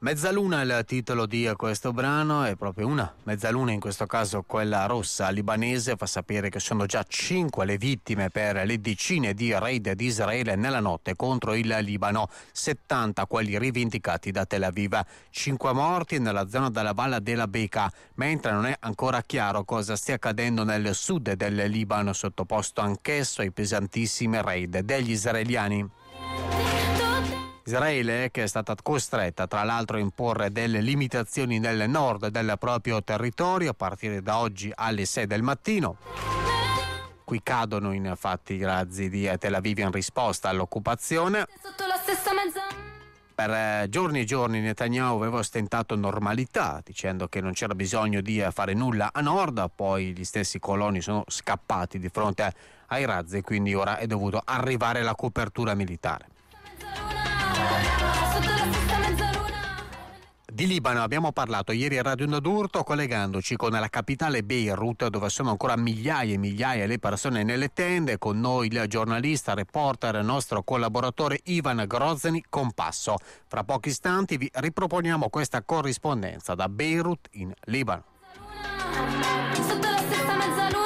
Mezzaluna è il titolo di questo brano, è proprio una mezzaluna, in questo caso quella rossa libanese. Fa sapere che sono già 5 le vittime per le decine di raid di Israele nella notte contro il Libano, 70 quelli rivendicati da Tel Aviv, 5 morti nella zona della Valle della Bekaa, mentre non è ancora chiaro cosa stia accadendo nel sud del Libano, sottoposto anch'esso ai pesantissimi raid degli israeliani. Israele, che è stata costretta tra l'altro a imporre delle limitazioni nel nord del proprio territorio a partire da oggi alle 6 del mattino. Qui cadono infatti i razzi di Tel Aviv in risposta all'occupazione. Per giorni e giorni Netanyahu aveva ostentato normalità, dicendo che non c'era bisogno di fare nulla a nord, poi gli stessi coloni sono scappati di fronte ai razzi e quindi ora è dovuto arrivare la copertura militare. Di Libano abbiamo parlato ieri a Radio D'Urto, collegandoci con la capitale Beirut, dove sono ancora migliaia e migliaia le persone nelle tende. Con noi il giornalista, reporter, nostro collaboratore Ivan Grozny Compasso. Fra pochi istanti vi riproponiamo questa corrispondenza da Beirut in Libano. Sotto la stessa mezzaluna.